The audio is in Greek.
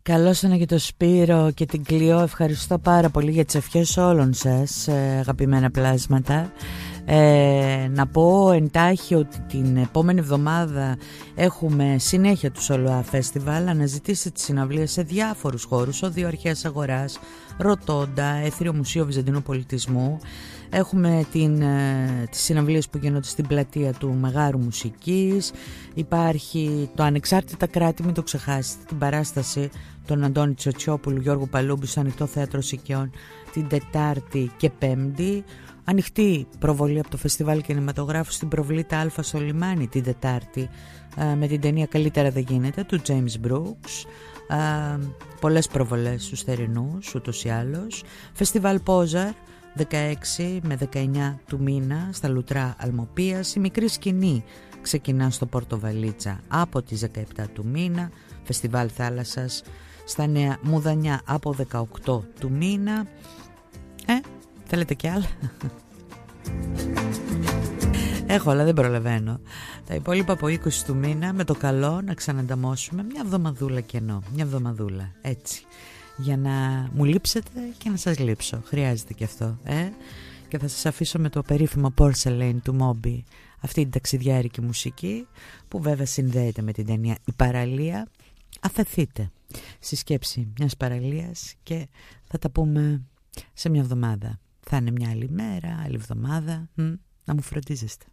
Καλώς ήρθατε και το Σπύρο και την Κλειό. Ευχαριστώ πάρα πολύ για τις ευχές όλων σας, αγαπημένα πλάσματα. Να πω εντάχει ότι την επόμενη εβδομάδα έχουμε συνέχεια του Σολοά Festival. Αναζητήστε τις συναυλίες σε διάφορους χώρους: Οδείο Αρχαίας Αγοράς, Ρωτώντα, Έθριο Μουσείο Βυζαντινού Πολιτισμού. Έχουμε τις συναυλίες που γίνονται στην πλατεία του Μεγάρου Μουσικής. Υπάρχει το Ανεξάρτητα Κράτη, μην το ξεχάσετε, την παράσταση των Αντώνη Τσοτσιόπουλου, Γιώργου Παλούμπη στο Ανοιχτό Θέατρο Σικιών την Τετάρτη και Πέμπτη. Ανοιχτή προβολή από το Φεστιβάλ Κινηματογράφου στην Προβλήτα Α στο Λιμάνι την Τετάρτη, με την ταινία «Καλύτερα δεν γίνεται» του James Brooks. Πολλές προβολές στους θερινούς ούτως ή άλλως. Φεστιβάλ Πόζαρ 16 με 19 του μήνα στα Λουτρά Αλμοπίας. Η μικρή σκηνή ξεκινά στο Πόρτο Βαλίτσα από τις 17 του μήνα. Φεστιβάλ Θάλασσας στα Νέα Μουδανιά από 18 του μήνα. Θέλετε κι άλλα? Έχω, αλλά δεν προλαβαίνω. Τα υπόλοιπα από 20 του μήνα, με το καλό να ξανανταμώσουμε μια εβδομαδούλα κενό. Μια εβδομαδούλα, έτσι, για να μου λείψετε και να σας λείψω. Χρειάζεται και αυτό, Και θα σας αφήσω με το περίφημο Porcelain του Moby, αυτή την ταξιδιάρικη μουσική που βέβαια συνδέεται με την ταινία «Η Παραλία». Αφεθείτε στη σκέψη μιας παραλίας και θα τα πούμε σε μια εβδομάδα. Θα είναι μια άλλη μέρα, άλλη εβδομάδα. Να μου φροντίζεστε.